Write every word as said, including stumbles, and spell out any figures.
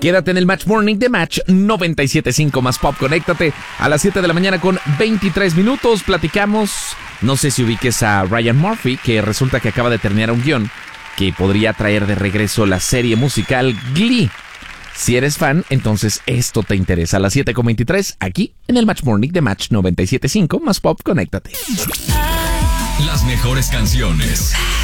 Quédate en el Match Morning de Match noventa y siete punto cinco más Pop. Conéctate a las siete de la mañana con veintitrés minutos. Platicamos, no sé si ubiques a Ryan Murphy, que resulta que acaba de terminar un guión que podría traer de regreso la serie musical Glee. Si eres fan, entonces esto te interesa. A las siete con veintitrés, aquí en el Match Morning de Match noventa y siete punto cinco más Pop. Conéctate. Las mejores canciones.